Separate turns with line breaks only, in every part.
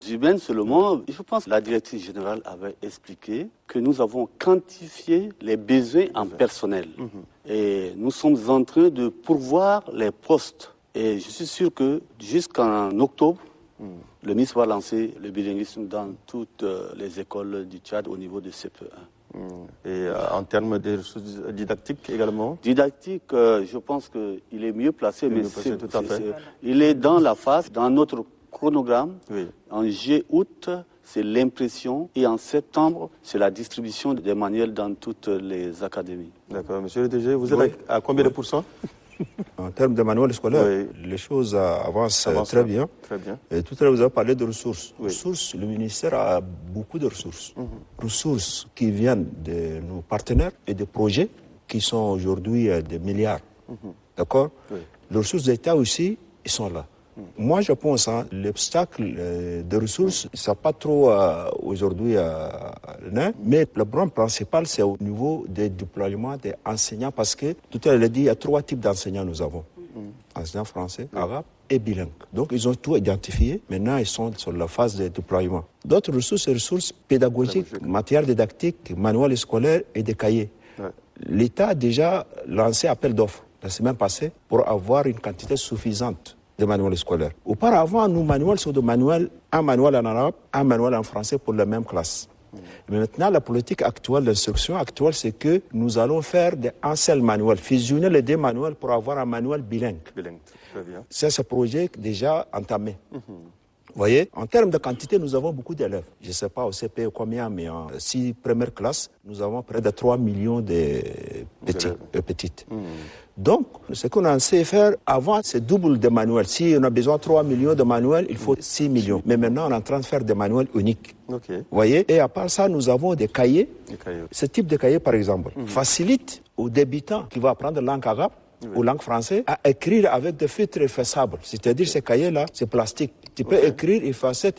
Humaines seulement, je pense que la directrice générale avait expliqué que nous avons quantifié les besoins en personnel. Et nous sommes en train de pourvoir les postes. Et je suis sûr que jusqu'en octobre, le ministre va lancer le bilinguisme dans toutes les écoles du Tchad au niveau de CP1.
Et en termes de ressources didactiques également?
Didactique, je pense qu'il est mieux placé, mais il est dans la phase, dans notre chronogramme.
Oui.
En juillet-août, c'est l'impression et en septembre, c'est la distribution des manuels dans toutes les académies.
D'accord. Monsieur le DG, vous êtes à combien de pourcents?
En termes de manuels scolaires, les choses avancent très bien.
Très bien.
Et tout à l'heure, vous avez parlé de ressources. Ressources, le ministère a beaucoup de ressources. Ressources qui viennent de nos partenaires et des projets qui sont aujourd'hui des milliards. D'accord? Les ressources d'État aussi, ils sont là. Moi, je pense l'obstacle de ressources, ça n'a pas trop aujourd'hui mais le problème principal, c'est au niveau des déploiements des enseignants, parce que tout à l'heure, il a dit, il y a 3 types d'enseignants nous avons. Enseignants français, arabes et bilingues. Donc, ils ont tout identifié. Maintenant, ils sont sur la phase de déploiement. D'autres ressources, c'est ressources pédagogiques, matières didactiques, manuels scolaires et des cahiers. L'État a déjà lancé appel d'offres la semaine passée pour avoir une quantité suffisante de manuels scolaires. Auparavant, nos manuels sont des manuels, un manuel en arabe, un manuel en français pour la même classe. Mais maintenant, la politique actuelle, l'instruction actuelle, c'est que nous allons faire un seul manuel, fusionner les 2 manuels pour avoir un manuel bilingue.
Très bien.
C'est ce projet déjà entamé. Vous voyez, en termes de quantité, nous avons beaucoup d'élèves. Je ne sais pas au CP combien, mais en 6 premières classes, nous avons près de 3 millions de petites. Donc, ce qu'on a essayé de faire avant, c'est double de manuels. Si on a besoin de 3 millions de manuels, il faut 6 millions. Mais maintenant, on est en train de faire des manuels uniques. Vous voyez? Et à part ça, nous avons des cahiers. Ce type de cahier, par exemple, facilite aux débutants qui vont apprendre la langue arabe ou langue française à écrire avec des feutres effaçables. C'est-à-dire, ces cahiers-là, c'est plastique. Tu peux écrire, effacer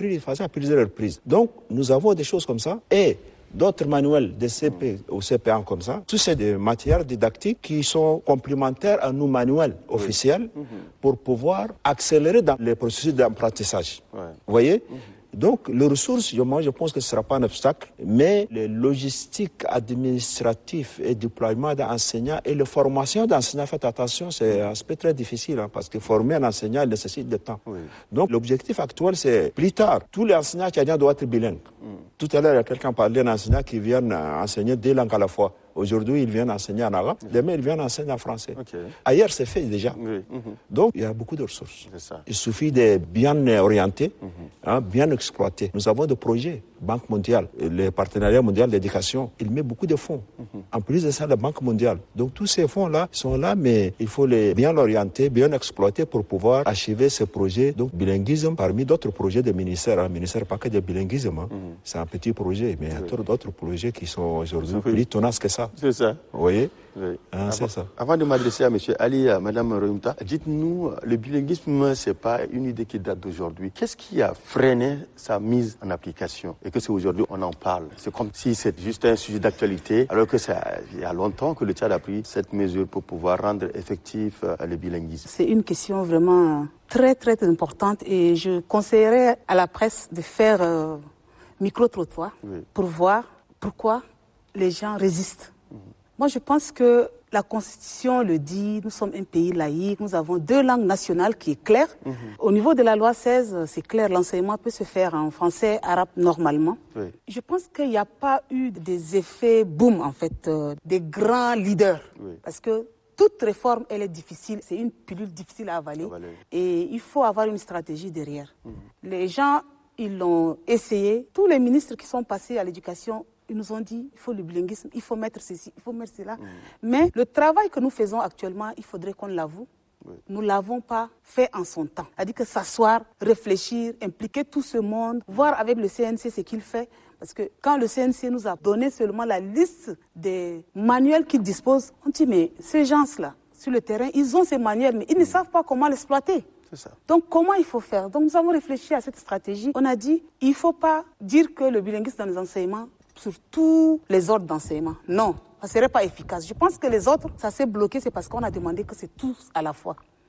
à plusieurs reprises. Donc, nous avons des choses comme ça. Et d'autres manuels de CP ou CP1 comme ça, tout c'est des matières didactiques qui sont complémentaires à nos manuels officiels pour pouvoir accélérer dans les processus d'apprentissage. Vous voyez? Donc, les ressources, moi, je pense que ce ne sera pas un obstacle, mais les logistiques administratives et déploiement d'enseignants et la formation d'enseignants, faites attention, c'est un aspect très difficile, parce que former un enseignant, il nécessite du temps. Donc, l'objectif actuel, c'est plus tard, tous les enseignants tchadiens doivent être bilingues. Tout à l'heure, il y a quelqu'un parlait d'un enseignant qui vient enseigner 2 langues à la fois. Aujourd'hui, il vient enseigner en arabe. Demain, il vient enseigner en français. Ailleurs, c'est fait déjà. Donc, il y a beaucoup de ressources. Il suffit de bien orienter, bien exploiter. Nous avons des projets. Banque mondiale, le partenariat mondial d'éducation, il met beaucoup de fonds. En plus de ça, la Banque mondiale. Donc, tous ces fonds-là sont là, mais il faut bien l'orienter, bien exploiter pour pouvoir achever ce projet. Donc, bilinguisme, parmi d'autres projets des ministères. Le ministère pas que de bilinguisme. C'est un petit projet, mais il y a d'autres projets qui sont aujourd'hui plus tenaces que ça.
C'est ça.
Vous voyez?
C'est ça. Avant de m'adresser à M. Ali, à Mme Roumta, dites-nous, le bilinguisme, ce n'est pas une idée qui date d'aujourd'hui. Qu'est-ce qui a freiné sa mise en application et que c'est aujourd'hui on en parle? C'est comme si c'est juste un sujet d'actualité, alors que il y a longtemps que le Tchad a pris cette mesure pour pouvoir rendre effectif le bilinguisme.
C'est une question vraiment très, très importante et je conseillerais à la presse de faire micro-trottoir pour voir pourquoi les gens résistent. Moi, je pense que la Constitution le dit, nous sommes un pays laïque, nous avons 2 langues nationales qui est claire. Au niveau de la loi 16, c'est clair, l'enseignement peut se faire en français, arabe normalement. Je pense qu'il n'y a pas eu des effets boom, en fait, des grands leaders. Parce que toute réforme, elle est difficile, c'est une pilule difficile à avaler. Et il faut avoir une stratégie derrière. Les gens, ils l'ont essayé. Tous les ministres qui sont passés à l'éducation, ils nous ont dit, il faut le bilinguisme, il faut mettre ceci, il faut mettre cela. Mais le travail que nous faisons actuellement, il faudrait qu'on l'avoue. Nous ne l'avons pas fait en son temps. C'est-à-dire que s'asseoir, réfléchir, impliquer tout ce monde, voir avec le CNC ce qu'il fait. Parce que quand le CNC nous a donné seulement la liste des manuels qu'il dispose, on dit, mais ces gens-là, sur le terrain, ils ont ces manuels, mais ils ne savent pas comment l'exploiter. Donc, comment il faut faire? Donc, nous avons réfléchi à cette stratégie. On a dit, il ne faut pas dire que le bilinguisme dans les enseignements, sur tous les ordres d'enseignement. Non, ça ne serait pas efficace. Je pense que les autres, ça s'est bloqué, c'est parce qu'on a demandé que c'est tous à la fois.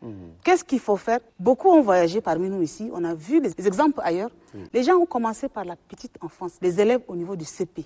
Qu'est-ce qu'il faut faire? Beaucoup ont voyagé parmi nous ici, on a vu des exemples ailleurs. Les gens ont commencé par la petite enfance, les élèves au niveau du CP.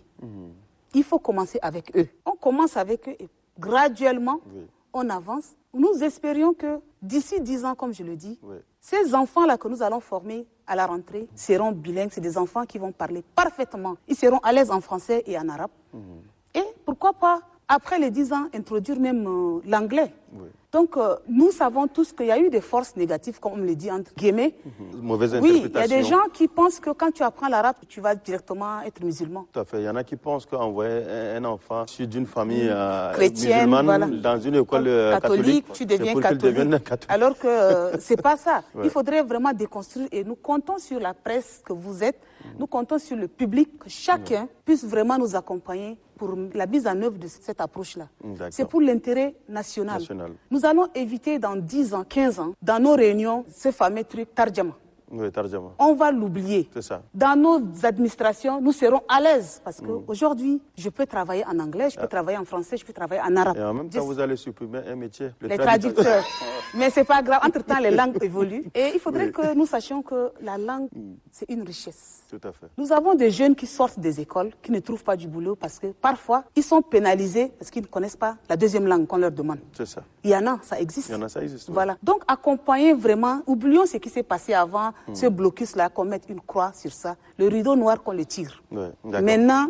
Il faut commencer avec eux. On commence avec eux et graduellement, on avance. Nous espérions que d'ici 10 ans, comme je le dis, ces enfants-là que nous allons former à la rentrée seront bilingues. C'est des enfants qui vont parler parfaitement. Ils seront à l'aise en français et en arabe. Et pourquoi pas, après les 10 ans, introduire même l'anglais. Donc, nous savons tous qu'il y a eu des forces négatives, comme on le dit entre guillemets.
Mauvaise interprétation.
Oui, il y a des gens qui pensent que quand tu apprends l'arabe, tu vas directement être musulman.
Tout à fait. Il y en a qui pensent qu'envoyer un enfant issu d'une famille
chrétienne,
musulmane dans une école catholique,
tu deviens catholique. Alors que c'est pas ça. Il faudrait vraiment déconstruire et nous comptons sur la presse que vous êtes, nous comptons sur le public, que chacun puisse vraiment nous accompagner pour la mise en œuvre de cette approche-là. C'est pour l'intérêt national. Nous allons éviter dans 10 ans, 15 ans, dans nos réunions, ce fameux truc tarjama.
Oui, tarjama.
On va l'oublier.
C'est ça.
Dans nos administrations, nous serons à l'aise parce qu'aujourd'hui, je peux travailler en anglais, je peux travailler en français, je peux travailler en arabe.
Et en même temps, vous allez supprimer un métier.
Les traducteurs. Mais ce n'est pas grave. Entre-temps, les langues évoluent. Et il faudrait que nous sachions que la langue, c'est une richesse.
Tout à fait.
Nous avons des jeunes qui sortent des écoles, qui ne trouvent pas du boulot parce que parfois, ils sont pénalisés parce qu'ils ne connaissent pas la deuxième langue qu'on leur demande.
C'est ça.
Il y en a, ça existe.
Il y en a, ça existe.
Voilà. Donc, accompagner vraiment, oublions ce qui s'est passé avant, ce blocus-là, qu'on mette une croix sur ça, le rideau noir qu'on le tire. Maintenant,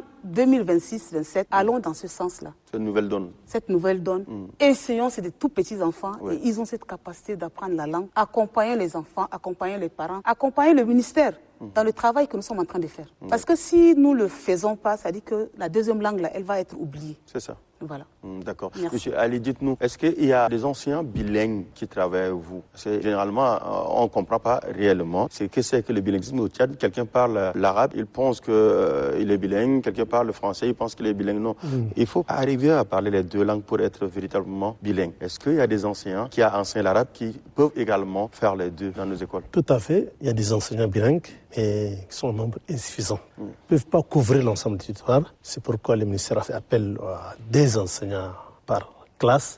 2026-27, allons dans ce sens-là.
Cette nouvelle donne.
Cette nouvelle donne. Essayons, c'est des tout petits enfants et ils ont cette capacité d'apprendre la langue. Accompagner les enfants, accompagner les parents, accompagner le ministère dans le travail que nous sommes en train de faire. Parce que si nous ne le faisons pas, ça dit que la deuxième langue, là, elle va être oubliée.
C'est ça.
Voilà.
D'accord. Monsieur Ali, dites-nous, est-ce qu'il y a des enseignants bilingues qui travaillent avec vous? Parce que généralement, on ne comprend pas réellement ce que c'est que le bilinguisme au Tchad. Quelqu'un parle l'arabe, il pense qu'il est bilingue. Quelqu'un parle le français, il pense qu'il est bilingue. Non. Il faut arriver à parler les deux langues pour être véritablement bilingue. Est-ce qu'il y a des enseignants qui enseignent l'arabe qui peuvent également faire les deux dans nos écoles?
Tout à fait. Il y a des enseignants bilingues, mais qui sont en nombre insuffisant. Ils ne peuvent pas couvrir l'ensemble du territoire. C'est pourquoi le ministère a fait appel à des enseignants par classe,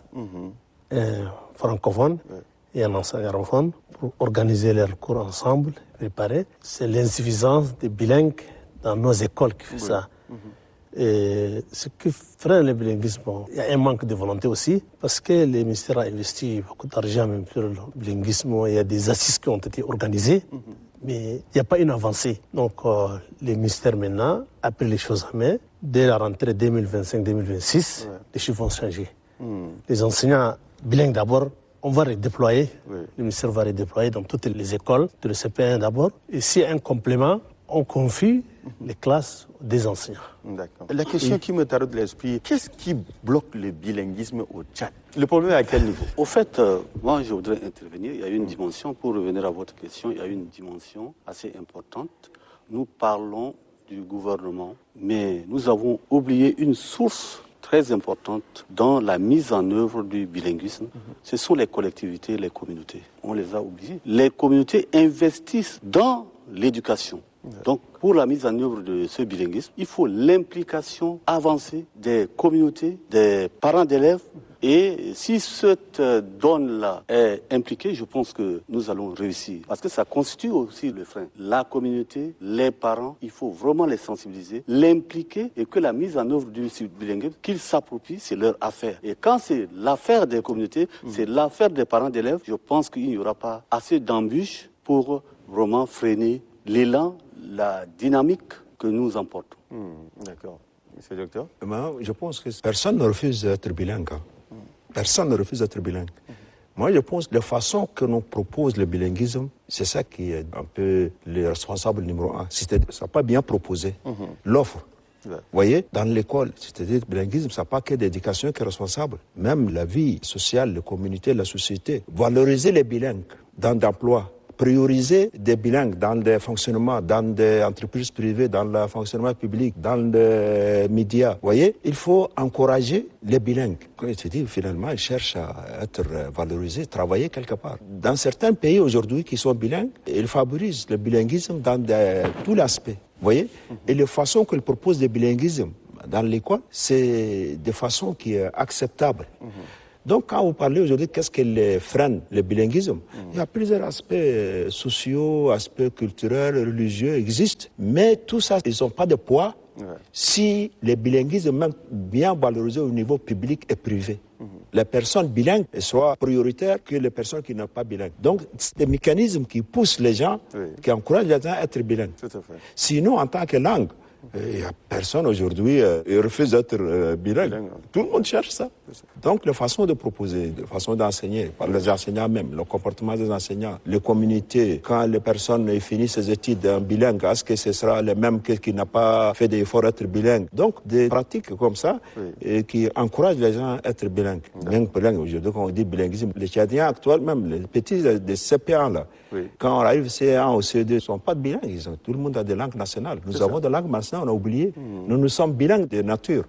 un francophone et un enseignant arabophone, pour organiser leurs cours ensemble, préparer. C'est l'insuffisance des bilingues dans nos écoles qui fait ça. Et ce qui freine le bilinguisme, il y a un manque de volonté aussi, parce que le ministère a investi beaucoup d'argent même sur le bilinguisme. Il y a des assises qui ont été organisées, mais il n'y a pas une avancée. Donc le ministère maintenant a pris les choses en main. Dès la rentrée 2025-2026, les chiffres vont changer. Les enseignants bilingues d'abord, on va les déployer. Le ministère va les déployer dans toutes les écoles, de le CP1 d'abord. Et s'il y a un complément, on confie les classes des enseignants.
D'accord. La question qui me taraude l'esprit, qu'est-ce qui bloque le bilinguisme au Tchad? Le problème est à quel niveau?
Au fait, moi je voudrais intervenir. Il y a une dimension, pour revenir à votre question, il y a une dimension assez importante. Nous parlons du gouvernement, mais nous avons oublié une source très importante dans la mise en œuvre du bilinguisme. Ce sont les collectivités, les communautés. On les a oubliées. Les communautés investissent dans l'éducation. Donc, pour la mise en œuvre de ce bilinguisme, il faut l'implication avancée des communautés, des parents d'élèves. Et si cette donne-là est impliquée, je pense que nous allons réussir. Parce que ça constitue aussi le frein. La communauté, les parents, il faut vraiment les sensibiliser, l'impliquer et que la mise en œuvre du bilinguisme, qu'ils s'approprient, c'est leur affaire. Et quand c'est l'affaire des communautés, c'est l'affaire des parents d'élèves, je pense qu'il n'y aura pas assez d'embûches pour vraiment freiner l'élan, la dynamique que nous emportons.
D'accord. Monsieur le docteur?
Je pense que personne ne refuse d'être bilingue. Personne ne refuse d'être bilingue. Moi, je pense que la façon que nous propose le bilinguisme, c'est ça qui est un peu le responsable numéro un. C'est-à-dire, ça n'a pas bien proposé. L'offre. Vous voyez, dans l'école, c'est-à-dire le bilinguisme, ça n'a pas que l'éducation qui est responsable. Même la vie sociale, la communauté, la société. Valoriser les bilingues dans l'emploi. Prioriser des bilingues dans le fonctionnement, dans des entreprises privées, dans le fonctionnement public, dans les médias. Vous voyez, il faut encourager les bilingues. Comme je te dis, finalement, ils cherchent à être valorisés, travailler quelque part. Dans certains pays aujourd'hui qui sont bilingues, ils favorisent le bilinguisme dans tout l'aspect. Vous voyez, et les façons qu'ils proposent le bilinguisme dans l'école, c'est des façons qui sont acceptables. Donc quand vous parlez aujourd'hui, qu'est-ce qui freine le bilinguisme? Il y a plusieurs aspects sociaux, aspects culturels, religieux existent, mais tout ça, ils n'ont pas de poids si le bilinguisme est même bien valorisé au niveau public et privé. Les personnes bilingues soient prioritaires que les personnes qui n'ont pas bilingues. Donc, c'est des mécanismes qui poussent les gens, qui encouragent les gens à être bilingues.
Tout à fait.
Sinon, en tant que langue, il n'y a personne aujourd'hui qui refuse d'être bilingue. Tout le monde cherche ça. Donc, les façons de proposer, les façons d'enseigner, par les enseignants même, le comportement des enseignants, les communautés, quand les personnes finissent ces études en bilingue, est-ce que ce sera le même qui n'a pas fait d'effort d'être bilingue? Donc, des pratiques comme ça qui encouragent les gens à être bilingues. Bilingue, aujourd'hui, quand on dit bilinguisme, les Tchadiens actuels, même les petits des CP1, là, quand on arrive C1 ou C2, ils ne sont pas bilingues. Tout le monde a des langues nationales. Nous avons des langues nationales, on a oublié. Nous sommes bilingues de nature.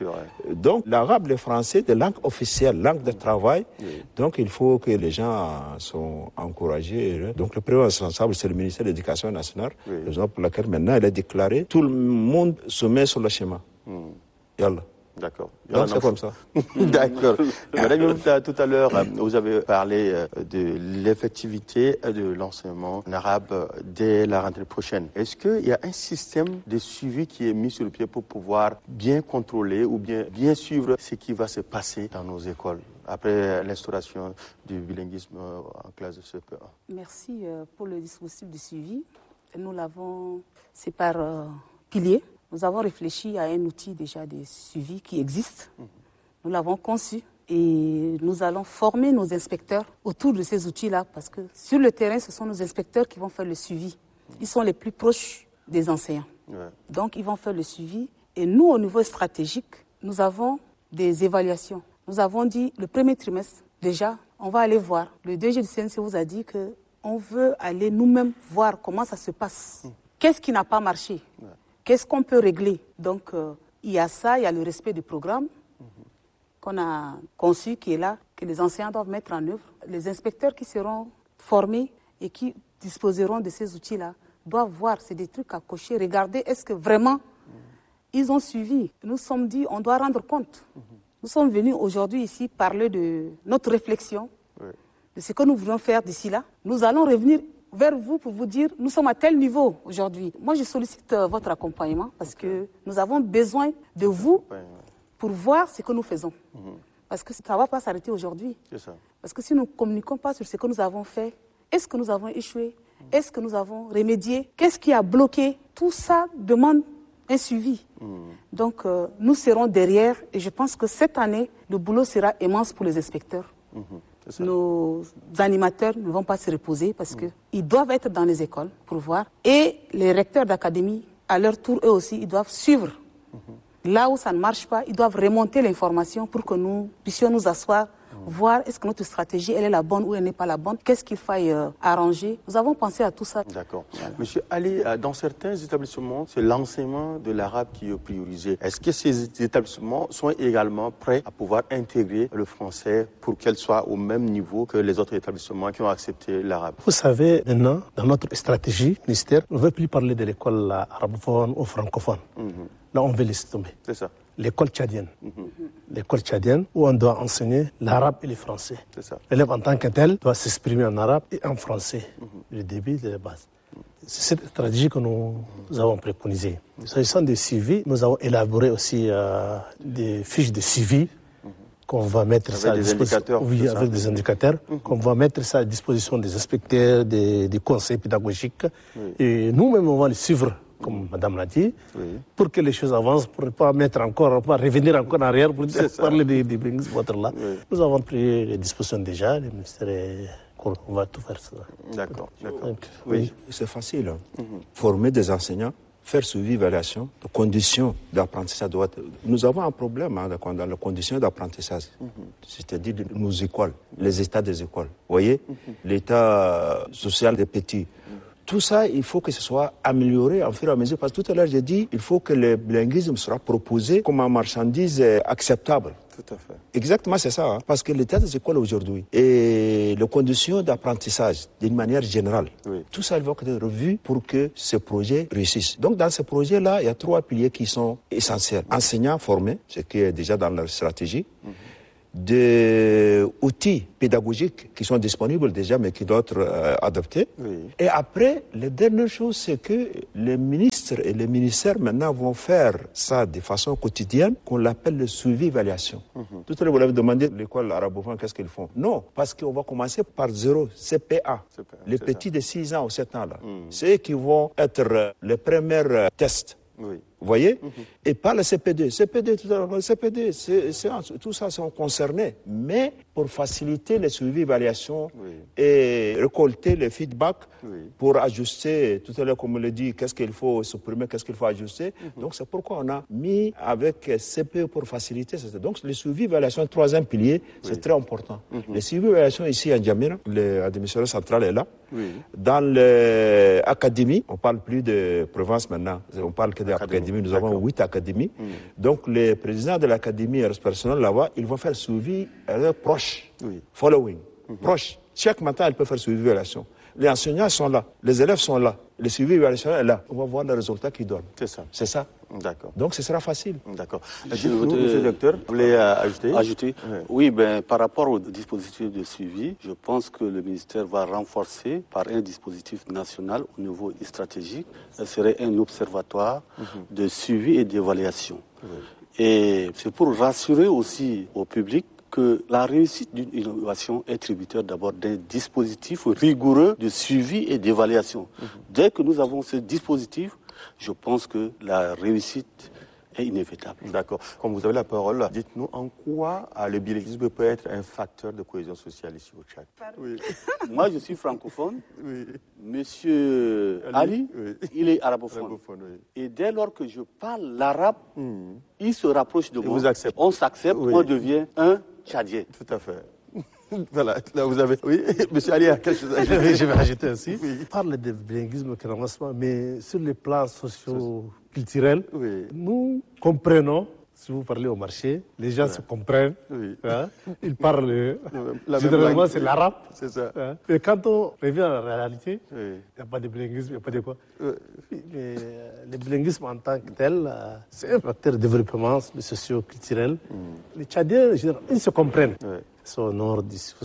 Donc, l'arabe, le français, des langues officielles, langues de travail. Donc, il faut que les gens soient encouragés. Donc, le premier responsable, c'est le ministère de l'Éducation nationale, raison pour laquelle maintenant, il a déclaré tout le monde se met sur le schéma. Yallah.
D'accord.
Donc c'est comme ça.
D'accord. Madame Yomouta, tout à l'heure, vous avez parlé de l'effectivité de l'enseignement en arabe dès la rentrée prochaine. Est-ce qu'il y a un système de suivi qui est mis sur le pied pour pouvoir bien contrôler ou bien suivre ce qui va se passer dans nos écoles après l'instauration du bilinguisme en classe de CP1?
Merci pour le dispositif de suivi. Nous l'avons, c'est par pilier. Nous avons réfléchi à un outil déjà de suivi qui existe. Nous l'avons conçu et nous allons former nos inspecteurs autour de ces outils-là parce que sur le terrain, ce sont nos inspecteurs qui vont faire le suivi. Ils sont les plus proches des enseignants. Donc, ils vont faire le suivi. Et nous, au niveau stratégique, nous avons des évaluations. Nous avons dit, le premier trimestre, déjà, on va aller voir. Le DG du CNC vous a dit qu'on veut aller nous-mêmes voir comment ça se passe. Qu'est-ce qui n'a pas marché? Qu'est-ce qu'on peut régler? Donc, il y a ça, il y a le respect du programme qu'on a conçu, qui est là, que les enseignants doivent mettre en œuvre. Les inspecteurs qui seront formés et qui disposeront de ces outils-là doivent voir, c'est des trucs à cocher. Regardez, est-ce que vraiment ils ont suivi? Nous sommes dit, on doit rendre compte. Nous sommes venus aujourd'hui ici parler de notre réflexion, de ce que nous voulons faire d'ici là. Nous allons revenir vers vous pour vous dire, nous sommes à tel niveau aujourd'hui. Moi, je sollicite votre accompagnement parce que nous avons besoin de vous pour voir ce que nous faisons. Parce que ça ne va pas s'arrêter aujourd'hui. Parce que si nous ne communiquons pas sur ce que nous avons fait, est-ce que nous avons échoué? Est-ce que nous avons remédié? Qu'est-ce qui a bloqué? Tout ça demande un suivi. Donc, nous serons derrière et je pense que cette année, le boulot sera immense pour les inspecteurs. Nos animateurs ne vont pas se reposer parce qu'ils doivent être dans les écoles pour voir. Et les recteurs d'académie, à leur tour, eux aussi, ils doivent suivre. Là où ça ne marche pas, ils doivent remonter l'information pour que nous puissions nous asseoir, voir est-ce que notre stratégie, elle est la bonne ou elle n'est pas la bonne. Qu'est-ce qu'il faille arranger? Nous avons pensé à tout ça.
D'accord. Monsieur Ali, dans certains établissements, c'est l'enseignement de l'arabe qui est priorisé. Est-ce que ces établissements sont également prêts à pouvoir intégrer le français pour qu'elle soit au même niveau que les autres établissements qui ont accepté l'arabe?
Vous savez, maintenant, dans notre stratégie ministère, on ne veut plus parler de l'école arabophone ou francophone. Là, on veut laisser tomber.
C'est ça.
L'école tchadienne. L'école tchadienne où on doit enseigner l'arabe et le français.
C'est ça.
L'élève en tant que tel doit s'exprimer en arabe et en français. Le début et la base. C'est cette stratégie que nous avons préconisée. S'agissant des suivis, nous avons élaboré aussi des fiches de suivi qu'on va mettre ça à disposition. Oui, avec des indicateurs. Qu'on va mettre ça à disposition des inspecteurs, des conseils pédagogiques. Et nous-mêmes, on va les suivre, comme Madame l'a dit, pour que les choses avancent, pour ne pas revenir encore en arrière pour parler des bilinguisme là. Nous avons pris les dispositions déjà, le ministère on va tout faire ça.
D'accord.
Oui, c'est facile. Former des enseignants, faire suivi, évaluation, les conditions d'apprentissage. Nous avons un problème dans les conditions d'apprentissage, c'est-à-dire nos écoles, les états des écoles. Vous voyez, l'état social des petits. Tout ça, il faut que ce soit amélioré en fur et à mesure. Parce que tout à l'heure, j'ai dit, il faut que le bilinguisme soit proposé comme une marchandise acceptable.
Tout à fait.
Exactement, c'est ça. Parce que l'état des écoles aujourd'hui et les conditions d'apprentissage, d'une manière générale, tout ça, il va être revu pour que ce projet réussisse. Donc, dans ce projet-là, il y a 3 piliers qui sont essentiels. Enseignants formés, ce qui est déjà dans leur stratégie. des outils pédagogiques qui sont disponibles déjà, mais qui doivent être adoptés. Oui. Et après, la dernière chose, c'est que les ministres et les ministères maintenant vont faire ça de façon quotidienne, qu'on appelle le suivi-évaluation. Tout à l'heure, vous l'avez demandé, l'école arabophone, qu'est-ce qu'ils font? Non, parce qu'on va commencer par 0, CPA. Les petits de 6 ans ou 7 ans, là. C'est eux qui vont être les premiers tests. Oui. Vous voyez? Et pas le CP2. Tout ça sont concernés. Mais pour faciliter les suivis, évaluations et récolter le feedback pour ajuster, tout à l'heure, comme on l'a dit, qu'est-ce qu'il faut supprimer, qu'est-ce qu'il faut ajuster. Donc, c'est pourquoi on a mis avec CPE pour faciliter. Donc, le suivi, évaluation, troisième pilier, c'est très important. Le suivi, évaluation ici à N'Djamena, l'administration centrale est là. Dans l'académie, on ne parle plus de province maintenant, on parle que d'académie. Nous avons 8 académies. Donc, les présidents de l'académie et les personnels là-bas, ils vont faire suivi proche, following, proche. Chaque matin, ils peuvent faire suivi évaluation. Les enseignants sont là, les élèves sont là, le suivi évaluation est là. On va voir les résultats qu'ils donnent.
C'est ça.
C'est ça.
D'accord.
Donc, ce sera facile.
D'accord. Monsieur le docteur, vous voulez ajouter?
Oui, par rapport au dispositif de suivi, je pense que le ministère va renforcer par un dispositif national au niveau stratégique. Ce serait un observatoire de suivi et d'évaluation. Et c'est pour rassurer aussi au public que la réussite d'une innovation est tributaire d'abord d'un dispositif rigoureux de suivi et d'évaluation. Dès que nous avons ce dispositif, je pense que la réussite est inévitable.
D'accord. Comme vous avez la parole, dites-nous en quoi le bilinguisme peut être un facteur de cohésion sociale ici au Tchad.
Moi, je suis francophone. Monsieur Ali, il est arabophone. Et dès lors que je parle l'arabe, il se rapproche de moi. On s'accepte, on devient un Tchadien.
Tout à fait. Voilà, là vous avez... Oui, monsieur Ali a quelque chose à
ajouter. Je vais ajouter aussi. On parle de bilinguisme, mais sur les plans socio-culturels, nous comprenons. Si vous parlez au marché, les gens se comprennent. Hein? Ils parlent. Généralement, c'est l'arabe.
C'est ça.
Hein? Et quand on revient à la réalité, il n'y a pas de bilinguisme, il n'y a pas de quoi. Mais le bilinguisme en tant que tel, c'est un facteur de développement socio-culturel. Les Tchadiens, ils se comprennent. Ils sont au nord,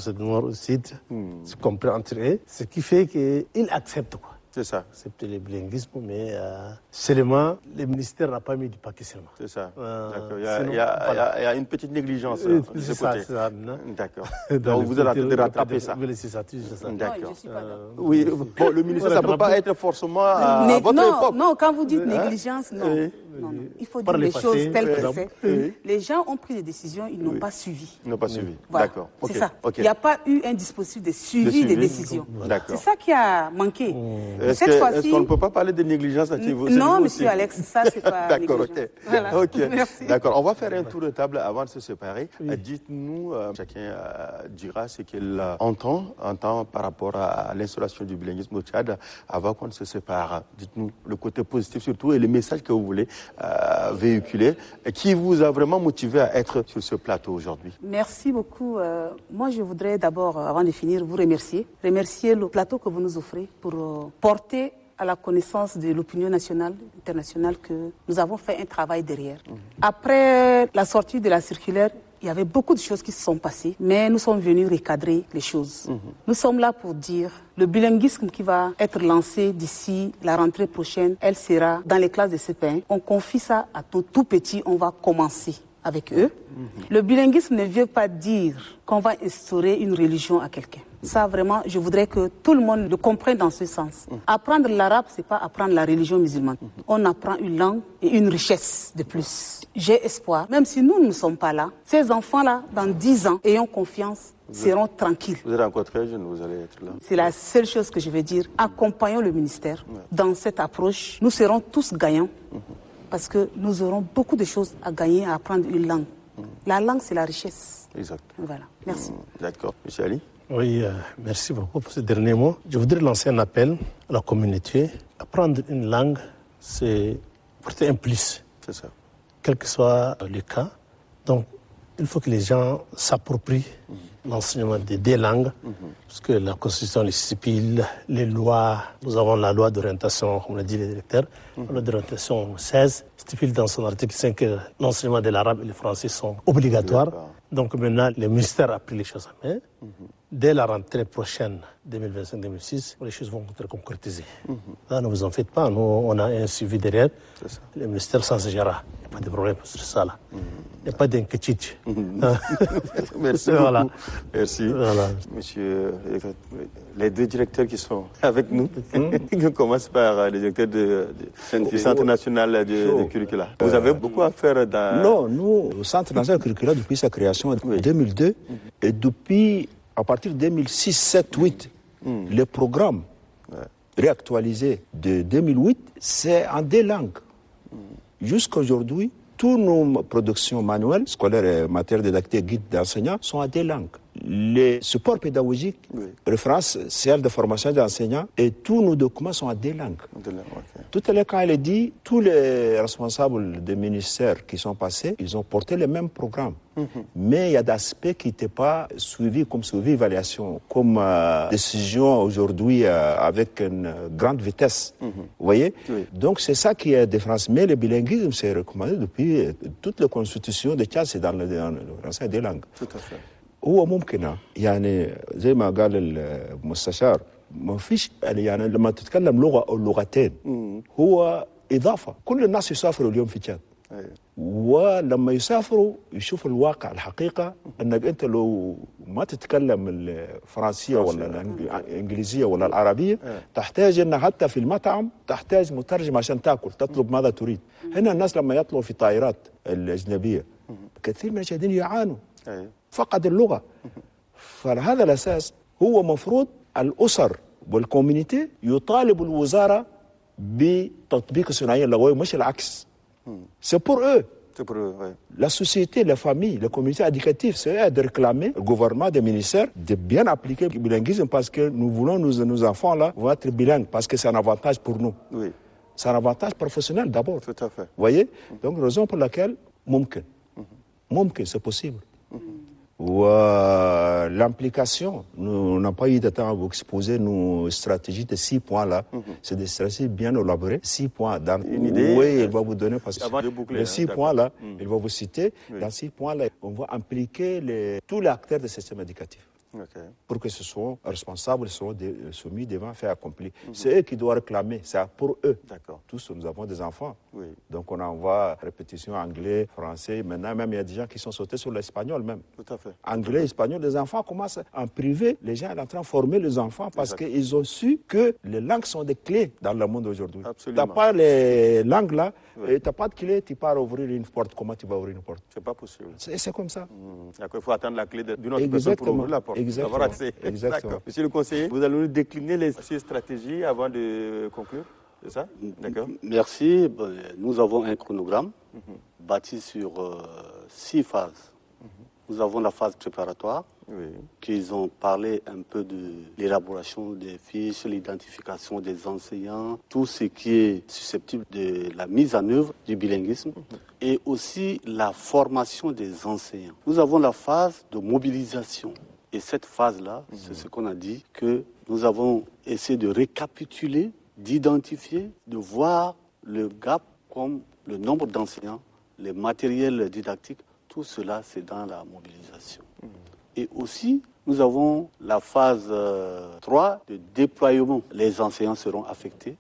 au sud, ils se comprennent entre eux. Ce qui fait qu'ils acceptent quoi.
C'est ça.
Accepter le bilinguisme, mais seulement, le ministère n'a pas mis du paquet seulement.
C'est ça. D'accord. Il y a une petite négligence de ce côté. D'accord. Donc vous allez rattraper ça.
C'est ça.
D'accord. Oui, bon, le ministère, ça ne peut pas être forcément à votre époque.
Non, quand vous dites négligence, non. Non. Il faut dire les choses telles que c'est. Les gens ont pris des décisions, ils n'ont pas suivi.
Ils n'ont pas suivi.
Voilà.
D'accord.
C'est ça. Il n'y a pas eu un dispositif de suivi des décisions. C'est ça qui a manqué.
Est-ce qu'on ne peut pas parler de négligence à niveau?
Non, monsieur Alex, ça c'est pas
d'accord,
négligence.
ok.
Voilà. Merci.
D'accord, on va faire un tour de table avant de se séparer. Dites-nous, chacun dira ce qu'il entend par rapport à l'installation du bilinguisme au Tchad avant qu'on ne se sépare. Dites-nous le côté positif surtout et les messages que vous voulez véhiculer, qui vous a vraiment motivé à être sur ce plateau aujourd'hui.
Merci beaucoup. Moi, je voudrais d'abord, avant de finir, vous remercier le plateau que vous nous offrez pour porter à la connaissance de l'opinion nationale, internationale, que nous avons fait un travail derrière. Après la sortie de la circulaire, il y avait beaucoup de choses qui se sont passées, mais nous sommes venus recadrer les choses. Nous sommes là pour dire le bilinguisme qui va être lancé d'ici la rentrée prochaine, elle sera dans les classes de CP1. On confie ça à tout petit, on va commencer avec eux. Le bilinguisme ne veut pas dire qu'on va instaurer une religion à quelqu'un. Ça, vraiment, je voudrais que tout le monde le comprenne dans ce sens. Apprendre l'arabe, c'est pas apprendre la religion musulmane. On apprend une langue et une richesse de plus. J'ai espoir, même si nous ne sommes pas là, ces enfants-là, dans 10 ans, ayant confiance, seront tranquilles.
Vous êtes encore très jeune, vous allez être là.
C'est la seule chose que je veux dire. Accompagnons le ministère dans cette approche. Nous serons tous gagnants. Parce que nous aurons beaucoup de choses à gagner à apprendre une langue. La langue, c'est la richesse.
Exact.
Voilà, merci.
D'accord. Monsieur Ali?
Oui, merci beaucoup pour ce dernier mot. Je voudrais lancer un appel à la communauté. Apprendre une langue, c'est porter un plus.
C'est ça.
Quel que soit le cas. Donc, il faut que les gens s'approprient l'enseignement des 2 langues, parce que la Constitution les stipule, les lois, nous avons la loi d'orientation, comme l'a dit le directeur, la loi d'orientation 16 stipule dans son article 5 que l'enseignement de l'arabe et le français sont obligatoires. Donc maintenant, le ministère a pris les choses en main. Dès la rentrée prochaine, 2025-2026, les choses vont être concrétisées. Là, ne vous en faites pas, nous, on a un suivi derrière. Le ministère s'en gérera. Il n'y a pas de problème sur ça, là. Il n'y a pas d'inquiétude.
Merci
Voilà.
beaucoup. Merci.
Voilà.
Monsieur, les deux directeurs qui sont avec nous, on commence par le directeur du Centre national de curricula. Vous avez beaucoup à faire dans...
Non, nous, au Centre national de curricula, depuis sa création en 2002, et depuis, à partir de 2006, 7, 8, les programmes réactualisés de 2008, c'est en 2 langues. Jusqu'à aujourd'hui, toutes nos productions manuelles, scolaires et matières didactiques, guides d'enseignants, sont en 2 langues. Les supports pédagogiques, références, celles de formation d'enseignants, et tous nos documents sont en 2 langues. Tout à l'heure, quand elle est dit, tous les responsables des ministères qui sont passés, ils ont porté les mêmes programmes. Mais il y a des aspects qui n'étaient pas suivis comme suivi évaluation, comme décision aujourd'hui avec une grande vitesse. Vous voyez? Donc c'est ça qui est la différence. Mais le bilinguisme, c'est recommandé depuis toutes les constitutions de Tchad, c'est dans l'enseignement des langues.
Tout à fait.
هو ممكن يعني زي ما قال المستشار ما فيش يعني لما تتكلم لغه او لغتين هو اضافه. كل الناس يسافروا اليوم في تشاد ولما يسافروا يشوفوا الواقع الحقيقه انك انت لو ما تتكلم الفرنسيه ولا الانجليزيه ولا العربيه تحتاج ان حتى في المطعم تحتاج مترجم عشان تاكل تطلب ماذا تريد. هنا الناس لما يطلبوا في الطائرات الاجنبيه كثير من المشاهدين يعانوا فقد اللغة. فهذا الأساس هو مفروض الأسر والكوميونيتي يطالب الوزارة بتطبيق الثنائية اللغوية مش العكس. C'est pour eux. La société, la famille, la communauté éducative, c'est de réclamer le gouvernement, des ministères, de bien appliquer le bilinguisme parce que nous voulons, nos enfants-là, vont être bilingues parce que c'est un avantage pour nous. Oui. C'est un avantage professionnel d'abord.
Tout à fait.
Vous voyez? Donc, raison pour laquelle, mumkin, c'est possible. L'implication, nous n'avons pas eu de temps à vous exposer nos stratégies de 6 points là. C'est des stratégies bien élaborées. 6 points. Dans
une idée.
Oui, il va vous donner parce que
boucler,
les 6 points là, il va vous citer. Dans 6 points là, on va impliquer tous les acteurs du système éducatif. Pour que ce soit responsables, soient soumis devant faire accompli. C'est eux qui doivent réclamer, c'est pour eux. Tous, nous avons des enfants. Donc on envoie répétition anglais, français. Maintenant, même il y a des gens qui sont sautés sur l'espagnol même.
Tout à fait.
Anglais, espagnol, les enfants commencent en privé. Les gens sont en train de former les enfants parce qu'ils ont su que les langues sont des clés dans le monde aujourd'hui. Tu n'as pas les langues là, tu n'as pas de clé, tu pars ouvrir une porte. Comment tu vas ouvrir une porte?
C'est pas possible.
C'est comme ça.
Il faut attendre la clé d'une autre personne pour ouvrir la porte.
Exactement.
D'accord. Monsieur le conseiller, vous allez nous décliner les 6 stratégies avant de conclure, c'est ça? D'accord.
Merci. Nous avons un chronogramme bâti sur 6 phases. Nous avons la phase préparatoire, qu'ils ont parlé un peu de l'élaboration des fiches, l'identification des enseignants, tout ce qui est susceptible de la mise en œuvre du bilinguisme et aussi la formation des enseignants. Nous avons la phase de mobilisation. Et cette phase-là, c'est ce qu'on a dit, que nous avons essayé de récapituler, d'identifier, de voir le gap comme le nombre d'enseignants, les matériels didactiques, tout cela, c'est dans la mobilisation. Et aussi, nous avons la phase 3 de déploiement. Les enseignants seront affectés.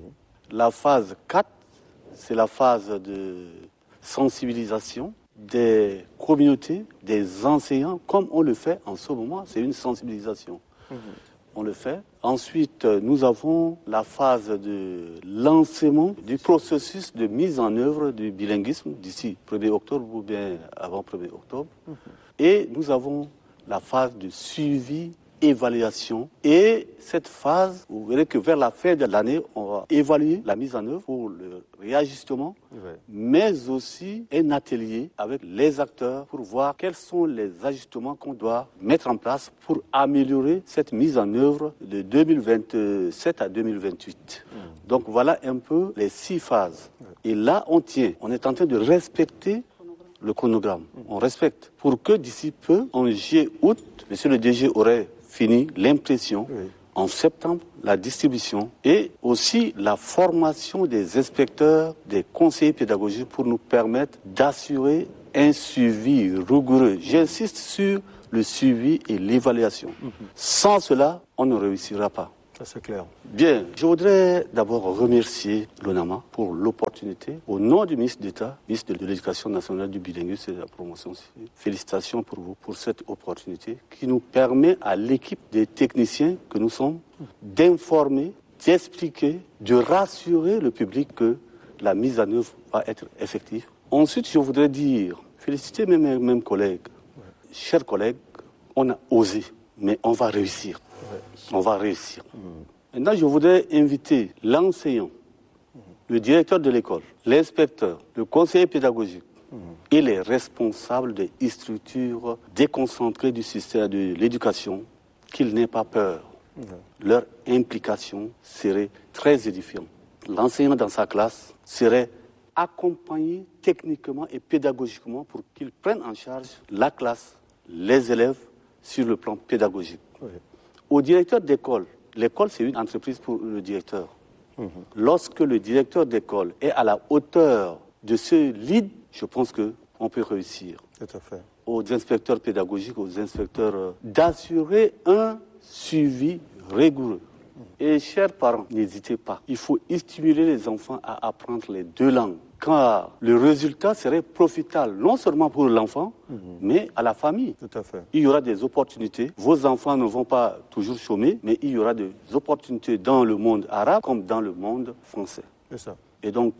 La phase 4, c'est la phase de sensibilisation des communautés, des enseignants, comme on le fait en ce moment, c'est une sensibilisation. On le fait. Ensuite, nous avons la phase de lancement du processus de mise en œuvre du bilinguisme d'ici 1er octobre ou bien avant 1er octobre. Et nous avons la phase de suivi, évaluation. Et cette phase, vous verrez que vers la fin de l'année, on va évaluer la mise en œuvre pour le réajustement, mais aussi un atelier avec les acteurs pour voir quels sont les ajustements qu'on doit mettre en place pour améliorer cette mise en œuvre de 2027 à 2028. Donc voilà un peu les 6 phases. Et là, on tient. On est en train de respecter le chronogramme. On respecte. Pour que d'ici peu, en juillet-août, monsieur le DG aurait fini l'impression. En septembre, la distribution et aussi la formation des inspecteurs, des conseillers pédagogiques pour nous permettre d'assurer un suivi rigoureux. J'insiste sur le suivi et l'évaluation. Sans cela, on ne réussira pas.
Ça, c'est clair.
Bien, je voudrais d'abord remercier l'ONAMA pour l'opportunité. Au nom du ministre d'État, ministre de l'Éducation nationale, du bilinguisme et de la promotion, félicitations pour vous pour cette opportunité qui nous permet à l'équipe des techniciens que nous sommes d'informer, d'expliquer, de rassurer le public que la mise en œuvre va être effective. Ensuite, je voudrais dire, féliciter mes mêmes collègues. Chers collègues, on a osé, mais on va réussir. On va réussir. Maintenant, je voudrais inviter l'enseignant, le directeur de l'école, l'inspecteur, le conseiller pédagogique et les responsables des structures déconcentrées du système de l'éducation qu'ils n'aient pas peur. Leur implication serait très édifiante. L'enseignant dans sa classe serait accompagné techniquement et pédagogiquement pour qu'il prenne en charge la classe, les élèves sur le plan pédagogique. Au directeur d'école, l'école c'est une entreprise pour le directeur. Lorsque le directeur d'école est à la hauteur de ce lead, je pense qu'on peut réussir.
Tout à fait.
Aux inspecteurs pédagogiques, aux inspecteurs, d'assurer un suivi rigoureux. Et chers parents, n'hésitez pas. Il faut stimuler les enfants à apprendre les deux langues. Car le résultat serait profitable, non seulement pour l'enfant, mais à la famille.
Tout à fait.
Il y aura des opportunités. Vos enfants ne vont pas toujours chômer, mais il y aura des opportunités dans le monde arabe comme dans le monde français.
C'est ça.
Et donc,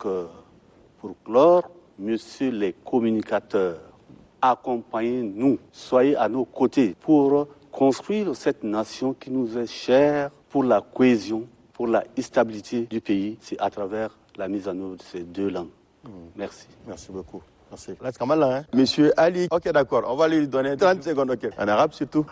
pour clore, messieurs les communicateurs, accompagnez-nous, soyez à nos côtés pour construire cette nation qui nous est chère, pour la cohésion, pour la stabilité du pays. C'est à travers la mise en œuvre de ces deux langues. Merci.
Merci beaucoup. Merci. Là, c'est quand même là, hein? Monsieur Ali. Ok, d'accord. On va lui donner 30 secondes, ok. En arabe surtout.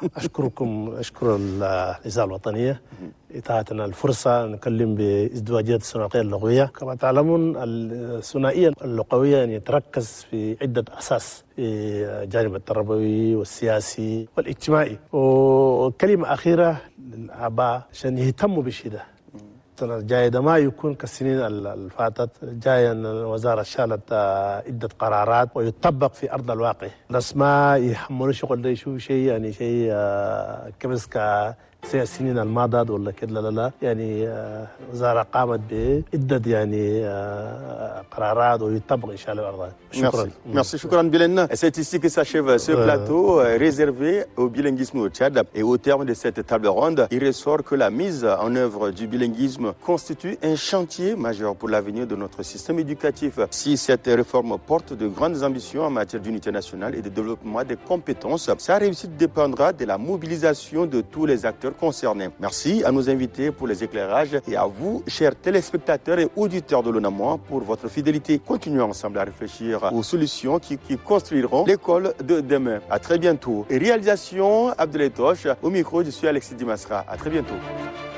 أشكر الإذاعة الوطنية إتاحتنا الفرصة نكلم بازدواجية الثنائية اللغوية. كما تعلمون الثنائية اللغوية يعني تركز في عدة أساس في الجانب التربوي والسياسي والاجتماعي. وكلمة أخيرة للآباء عشان يهتموا بالشيء ده. السنة الجاية ده ما يكون كالسنين الفاتت. جاية أن الوزارة شالت عدة قرارات ويطبق في أرض الواقع. الناس ما يحملوا شغل ده يشوفوا شيء يعني شيء كبس زي السنين الماضية ولا كده لا يعني الوزارة قامت بعدة يعني قرارات ويطبق إن شاء الله الأرض.
شكرا. Merci, shukran Bilen. C'est ici que s'achève ce plateau réservé au bilinguisme au Tchad. Et au terme de cette table ronde, il ressort que la mise en œuvre du bilinguisme constitue un chantier majeur pour l'avenir de notre système éducatif. Si cette réforme porte de grandes ambitions en matière d'unité nationale et de développement des compétences, sa réussite dépendra de la mobilisation de tous les acteurs concernés. Merci à nos invités pour les éclairages et à vous, chers téléspectateurs et auditeurs de l'ONAMA, pour votre fidélité. Continuons ensemble à réfléchir aux solutions qui construiront l'école de demain. À très bientôt. Et réalisation Abdoulaye Toche. Au micro, je suis Alexis Dimasra. À très bientôt.